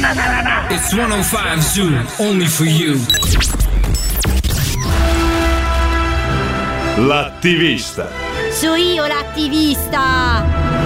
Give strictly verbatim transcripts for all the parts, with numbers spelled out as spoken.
It's centocinque Zoo, only for you. L'attivista. So io l'attivista.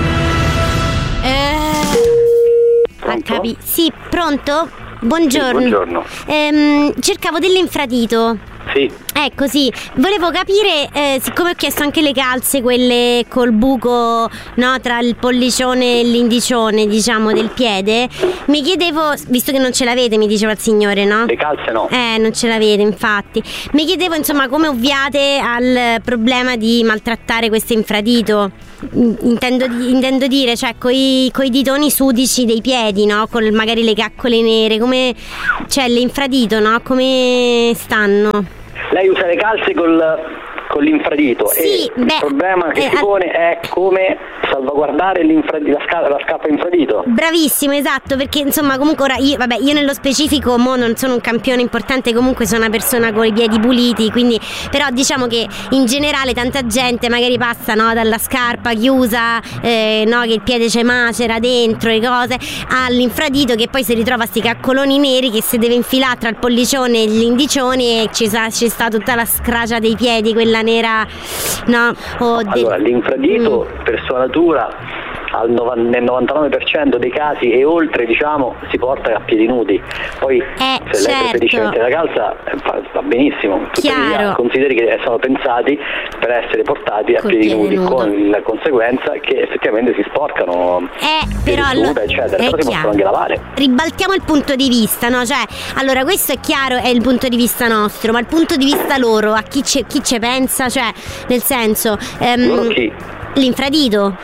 Eh. Pronto? Capi- sì, pronto? Buongiorno. Sì, buongiorno. Ehm, cercavo dell'infradito. Sì. Ecco, sì, volevo capire, eh, siccome ho chiesto anche le calze, quelle col buco, no, tra il pollicione e l'indicione, diciamo, del piede, mi chiedevo, visto che non ce l'avete, mi diceva il signore, no? Le calze no. Eh, non ce l'avete, infatti. Mi chiedevo, insomma, come ovviate al problema di maltrattare questo infradito. Intendo, intendo dire, cioè, coi, coi ditoni sudici dei piedi, no? Con magari le caccole nere, come, cioè, l'infradito, no? Come stanno? Lei usa le calze col, con l'infradito Sì, e beh, il problema che eh, si pone è come salvaguardare l'infradito, la, sca- la scappa infradito. Bravissimo, esatto, perché insomma comunque ora io, vabbè, io nello specifico mo non sono un campione importante, comunque sono una persona con i piedi puliti, quindi però diciamo che in generale tanta gente magari passa, no, dalla scarpa chiusa, eh, no, che il piede c'è macera dentro e cose, all'infradito che poi si ritrova sti caccoloni neri che si deve infilare tra il pollicione e l'indicione e ci sa, ci sta tutta la scracia dei piedi, quella nera, no? O de- Allora, l'infradito Mm. per sua natura al nova- nel novantanove per cento dei casi e oltre, diciamo, si porta a piedi nudi. Poi Eh, se lei certo. preferisce mettere la calza eh, fa- va benissimo, tuttavia Chiaro. consideri che sono pensati per essere portati a Col piedi piede nudi, nudo. con la conseguenza che effettivamente si sporcano Eh, piedi però su, allora- eccetera, è però si possono chiaro. anche lavare. Ribaltiamo il punto di vista, no? Cioè, allora questo è chiaro, è il punto di vista nostro, ma il punto di vista loro, a chi ci chi ci pensa, cioè, nel senso, ehm, Loro chi? l'infradito.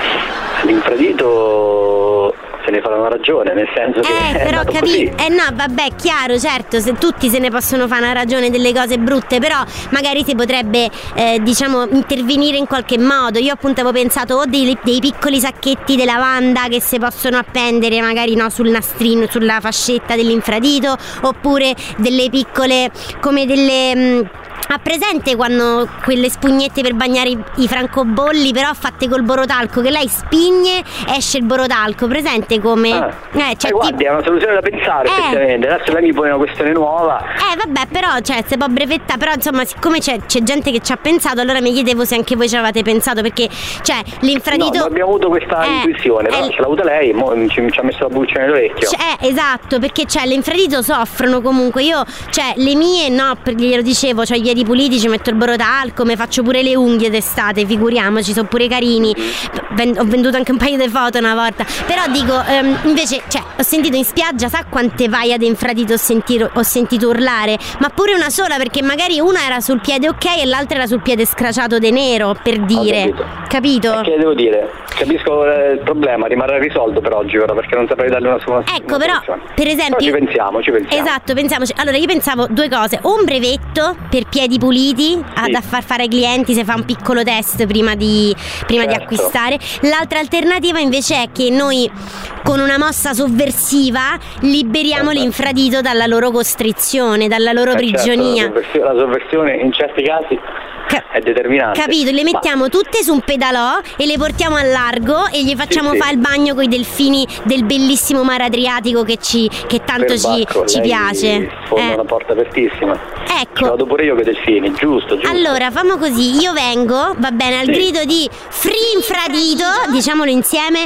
L'infradito se ne faranno ragione, nel senso che Eh, è però nato capi- così. eh no, vabbè, chiaro, certo, se tutti se ne possono fare una ragione delle cose brutte, però magari si potrebbe, eh, diciamo, intervenire in qualche modo. Io appunto avevo pensato o dei, dei piccoli sacchetti di lavanda che si possono appendere magari, no, sul nastrino, sulla fascetta dell'infradito, oppure delle piccole, come delle... Mh, ha presente quando quelle spugnette per bagnare i, i francobolli, però fatte col borotalco, che lei spigne, esce il borotalco, presente come... Ah. Eh, cioè, Eh, guardi, tipo- è una soluzione da pensare, Eh. effettivamente. Adesso lei mi pone una questione nuova. Eh vabbè, però cioè si può brevettare, però insomma siccome c'è, c'è gente che ci ha pensato, allora mi chiedevo se anche voi ci avevate pensato, perché cioè l'infradito... No, non abbiamo avuto questa Eh, intuizione, però eh, ce l'ha avuta lei, mo ci, ci ha messo la buccia nell'orecchio. Cioè, esatto, perché cioè l'infradito soffrono comunque. Io, cioè, le mie no, perché glielo dicevo, cioè i piedi puliti, ci metto il borotalco, mi faccio pure le unghie d'estate, figuriamoci, sono pure carini. Ven- ho venduto anche un paio di foto una volta. Però dico, ehm, invece, cioè, ho sentito in spiaggia, sa quante vai ad infradito ho sentito, ho sentito urlare? Ma pure una sola, perché magari una era sul piede ok e l'altra era sul piede scraciato de nero, per dire. capito. Capito? Eh, Che devo dire? Capisco eh, il problema, rimarrà risolto per oggi, ora, perché non saprei darle una sola Ecco, però, per esempio... Però ci pensiamo, ci pensiamo. Esatto, pensiamoci. Allora, io pensavo due cose: o un brevetto per piedi puliti a- Sì. da far fare ai clienti, se fa un piccolo test prima di, prima di Certo. acquistare. L'altra alternativa invece è che noi, con una mossa sovversiva, liberiamo Eh, l'infradito dalla loro costrizione, dalla loro Eh, certo, prigionia. la, sovversione, la sovversione in certi casi Ca- è determinante. Capito? Le Ma- mettiamo tutte su un pedalò e le portiamo al largo e gli facciamo Sì, sì. fare il bagno con i delfini del bellissimo mare Adriatico che, ci, che tanto ci, Perbacco, ci lei piace. sfonda Eh. una porta apertissima. Ci Ecco. vado pure io con i delfini, giusto, giusto. Allora, famo così, io vengo, va bene, al Sì. grido di Frinfradito, diciamolo insieme,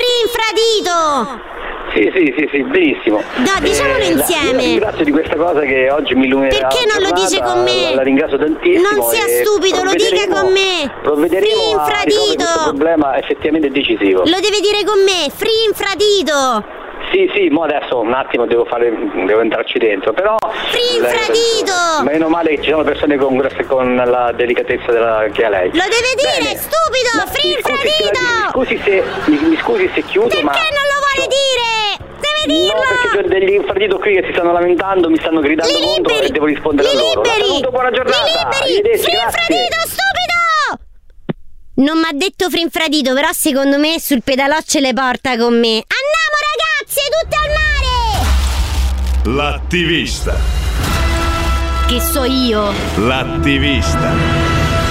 Frinfradito! Sì, sì, sì, sì, benissimo. No, diciamolo la- insieme. La ringrazio di questa cosa che oggi mi illuminerà. Perché la non lo dice giornata, con me? La, la ringrazio tantissimo. Non sia e stupido, lo dica provvederemo- con me. Provvederemo a Frinfradito. risolvere questo problema effettivamente decisivo. Lo deve dire con me, Frinfradito! Sì, sì, mo adesso un attimo devo fare, devo entrarci dentro, però... Frinfradito! Meno male che ci sono persone con, con la delicatezza della, che ha lei. Lo deve dire, Bene. stupido, Ma mi scusi se- Frinfradito! Mi scusi se, mi, mi scusi se chiudo, Perché ma... non lo vuole dire? Deve dirlo! No, perché c'ho degli infradito qui che si stanno lamentando, mi stanno gridando Li contro liberi! e devo rispondere Li a loro. liberi! La saluto, buona giornata! Li liberi! Arrivederci, Frinfradito, grazie. stupido! Non mi ha detto Frinfradito, però secondo me sul pedalò ce le porta con me. Andiamo ragazzi, tutti al mare! L'attivista. Che so io? L'attivista.